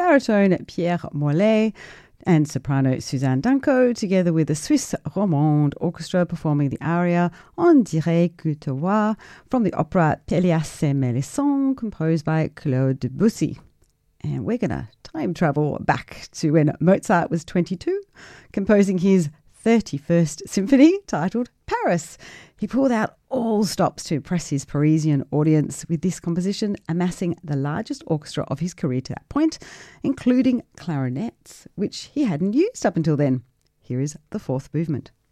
baritone Pierre Mollet, and soprano Suzanne Danko, together with the Swiss Romande Orchestra performing the aria On dirait que tu vois from the opera Pelléas et Mélisande, composed by Claude Debussy. And we're going to time travel back to when Mozart was 22, composing his 31st symphony titled Paris. He pulled out all stops to impress his Parisian audience, with this composition amassing the largest orchestra of his career to that point, including clarinets, which he hadn't used up until then. Here is the fourth movement.